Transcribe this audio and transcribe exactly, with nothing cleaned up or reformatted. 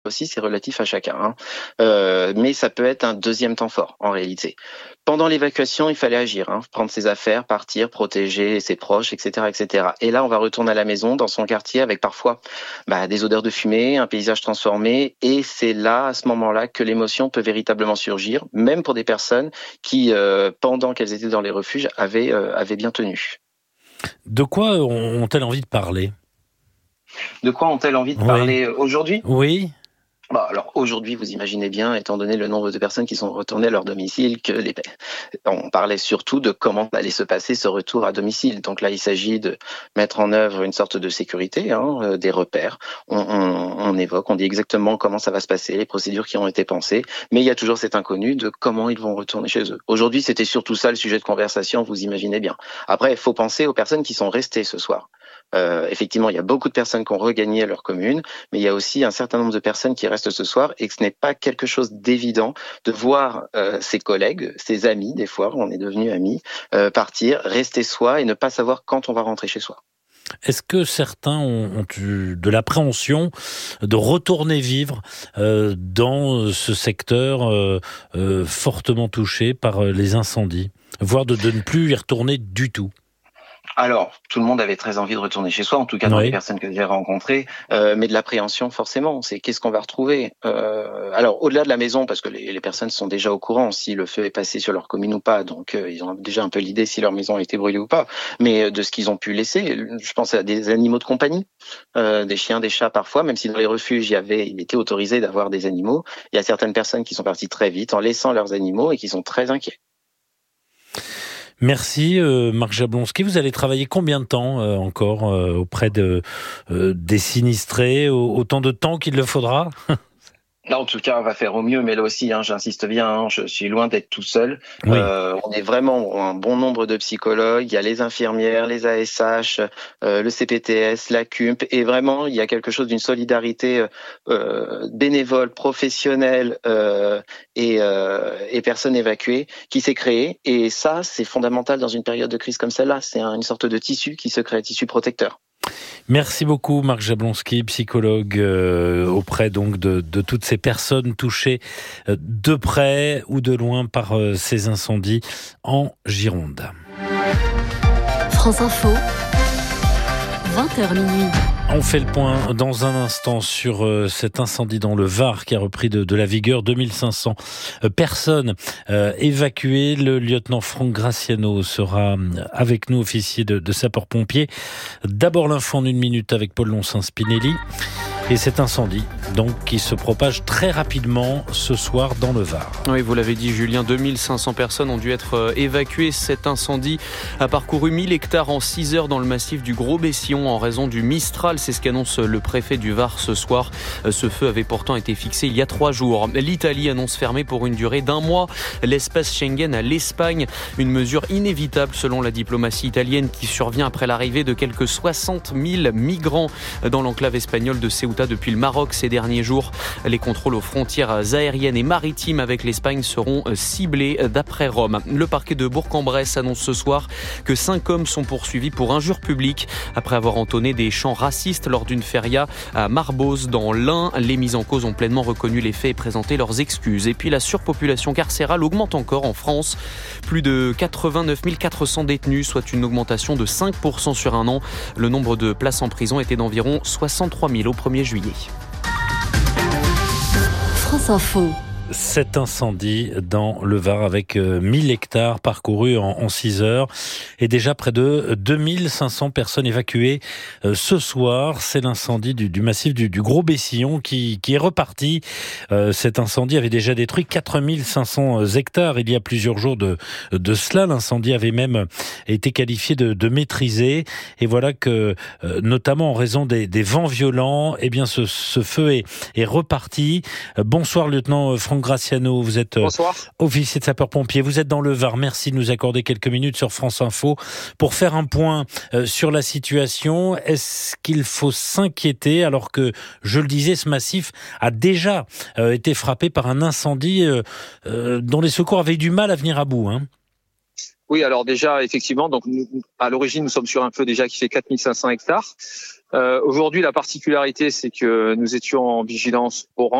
aussi, c'est relatif à chacun, hein. Euh, mais ça peut être un deuxième temps fort, en réalité. Pendant l'évacuation, il fallait agir, hein, prendre ses affaires, partir, protéger ses proches, et cetera, et cetera. Et là, on va retourner à la maison, dans son quartier, avec parfois bah, des odeurs de fumée, un paysage transformé. Et c'est là, à ce moment-là, que l'émotion peut véritablement surgir, même pour des personnes qui, euh, pendant qu'elles étaient dans les refuges, avaient, euh, avaient bien tenu. De quoi ont-elles envie de parler ? De quoi ont-elles envie de Oui. parler aujourd'hui ? Oui. Bah, alors aujourd'hui, vous imaginez bien, étant donné le nombre de personnes qui sont retournées à leur domicile, que les... on parlait surtout de comment allait se passer ce retour à domicile. Donc là, il s'agit de mettre en œuvre une sorte de sécurité, hein, euh, des repères. On, on, on évoque, on dit exactement comment ça va se passer, les procédures qui ont été pensées, mais il y a toujours cet inconnu de comment ils vont retourner chez eux. Aujourd'hui, c'était surtout ça le sujet de conversation, vous imaginez bien. Après, il faut penser aux personnes qui sont restées ce soir. Euh, effectivement, il y a beaucoup de personnes qui ont regagné leur commune, mais il y a aussi un certain nombre de personnes qui restent ce soir et que ce n'est pas quelque chose d'évident de voir euh, ses collègues, ses amis, des fois, on est devenus amis, euh, partir, rester soi et ne pas savoir quand on va rentrer chez soi. Est-ce que certains ont, ont eu de l'appréhension de retourner vivre euh, dans ce secteur euh, euh, fortement touché par les incendies, voire de, de ne plus y retourner du tout ? Alors, tout le monde avait très envie de retourner chez soi, en tout cas dans Oui. les personnes que j'ai rencontrées, euh, mais de l'appréhension forcément, c'est qu'est-ce qu'on va retrouver. Euh, alors, au-delà de la maison, parce que les, les personnes sont déjà au courant si le feu est passé sur leur commune ou pas, donc euh, ils ont déjà un peu l'idée si leur maison a été brûlée ou pas, mais euh, de ce qu'ils ont pu laisser, je pense à des animaux de compagnie, euh, des chiens, des chats parfois, même si dans les refuges, il y avait, il était autorisé d'avoir des animaux, il y a certaines personnes qui sont parties très vite en laissant leurs animaux et qui sont très inquiets. Merci euh, Marc Jablonski. Vous allez travailler combien de temps euh, encore euh, auprès de, euh, des sinistrés, autant de temps qu'il le faudra ? Là, en tout cas, on va faire au mieux, mais là aussi, hein, j'insiste bien, hein, je suis loin d'être tout seul. Oui. Euh, on est vraiment un bon nombre de psychologues. Il y a les infirmières, les A S H, euh, le C P T S, la C U M P, et vraiment, il y a quelque chose d'une solidarité euh, bénévole, professionnelle euh, et, euh, et personnes évacuées qui s'est créée. Et ça, c'est fondamental dans une période de crise comme celle-là. C'est un, une sorte de tissu qui se crée, un tissu protecteur. Merci beaucoup Marc Jablonski, psychologue euh, auprès donc de, de toutes ces personnes touchées euh, de près ou de loin par euh, ces incendies en Gironde. France Info, vingt heures minuit. On fait le point dans un instant sur euh, cet incendie dans le Var qui a repris de, de la vigueur. deux mille cinq cents euh, personnes euh, évacuées. Le lieutenant Franck Graciano sera avec nous, officier de, de sapeurs-pompiers. D'abord l'info en une minute avec Paul Loncin-Spinelli. Et cet incendie, donc, qui se propage très rapidement ce soir dans le Var. Oui, vous l'avez dit, Julien, deux mille cinq cents personnes ont dû être évacuées. Cet incendie a parcouru mille hectares en six heures dans le massif du Gros-Bessillon en raison du Mistral. C'est ce qu'annonce le préfet du Var ce soir. Ce feu avait pourtant été fixé il y a trois jours. L'Italie annonce fermer pour une durée d'un mois l'espace Schengen à l'Espagne. Une mesure inévitable selon la diplomatie italienne qui survient après l'arrivée de quelques soixante mille migrants dans l'enclave espagnole de Ceuta depuis le Maroc ces derniers jours. Les contrôles aux frontières aériennes et maritimes avec l'Espagne seront ciblés d'après Rome. Le parquet de Bourg-en-Bresse annonce ce soir que cinq hommes sont poursuivis pour injure publique après avoir entonné des chants racistes lors d'une feria à Marboz dans l'Ain. Les mis en cause ont pleinement reconnu les faits et présenté leurs excuses. Et puis la surpopulation carcérale augmente encore en France. Plus de quatre-vingt-neuf mille quatre cents détenus, soit une augmentation de cinq pour cent sur un an. Le nombre de places en prison était d'environ soixante-trois mille au premier juillet. France Info. Cet incendie dans le Var avec mille hectares parcourus en, en six heures et déjà près de deux mille cinq cents personnes évacuées euh, ce soir. C'est l'incendie du, du massif du, du Gros-Bessillon qui, qui est reparti. Euh, cet incendie avait déjà détruit quatre mille cinq cents hectares il y a plusieurs jours de, de cela. L'incendie avait même été qualifié de, de maîtrisé. Et voilà que, euh, notamment en raison des, des vents violents, eh bien ce, ce feu est, est reparti. Euh, bonsoir lieutenant Franck Graciano, vous êtes Bonsoir. officier de sapeurs-pompiers, vous êtes dans le Var. Merci de nous accorder quelques minutes sur France Info pour faire un point euh, sur la situation. Est-ce qu'il faut s'inquiéter alors que, je le disais, ce massif a déjà euh, été frappé par un incendie euh, euh, dont les secours avaient eu du mal à venir à bout, hein? Oui, alors déjà, effectivement, donc nous, à l'origine, nous sommes sur un feu déjà qui fait quatre mille cinq cents hectares. Euh, aujourd'hui, la particularité, c'est que nous étions en vigilance orange.